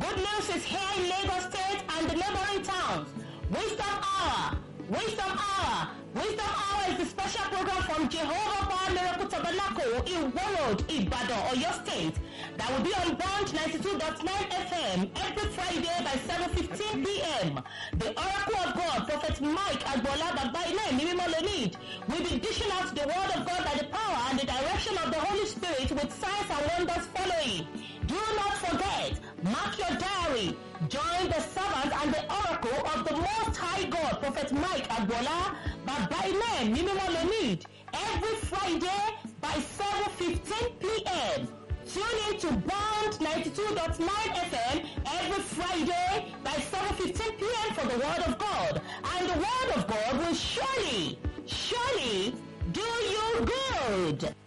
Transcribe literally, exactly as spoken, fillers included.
Good news is here in Lagos State and the neighboring towns. Wisdom Hour. Wisdom Hour. Wisdom Hour is the special program from Jehovah Bar Miracle Tabernacle in Warroad, Ibadan, Oyo State that will be on Bond ninety-two point nine F M every Friday by seven fifteen p m The Oracle of God, Prophet Mike Agbola Babaile Nimimolonid, will be dishing out the word of God by the power and the direction of the Holy Spirit with signs and wonders following. Do not forget, mark your diary. Join the servant and the oracle of the Most High God, Prophet Mike Agbola Babaile Nimimolonid, every Friday by seven fifteen p m Tune in to Bond ninety-two point nine F M every Friday by seven fifteen p m for the Word of God. And the Word of God will surely, surely do you good.